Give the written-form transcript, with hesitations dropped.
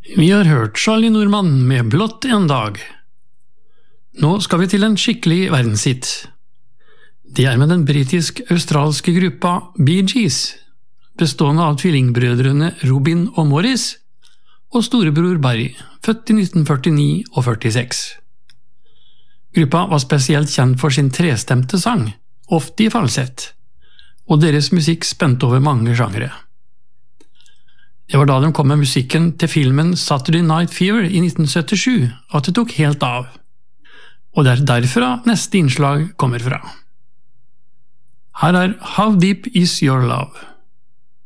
Vi har hørt Charlie Norman med Blått en dag. Nå skal vi til en skikkelig verdenshit. Det er med den britisk-australske gruppa Bee Gees, bestående av tvillingbrødrene Robin og Morris, og storebror Barry, født i 1949 og 46. Gruppa var spesielt kjent for sin trestemte sang, ofte i falsett, og deres musikk spente over mange sjangere. Det var da de kom med musikken til filmen Saturday Night Fever i 1977 at det tok helt av, og det er derfra neste innslag kommer fra. Her er How Deep Is Your Love?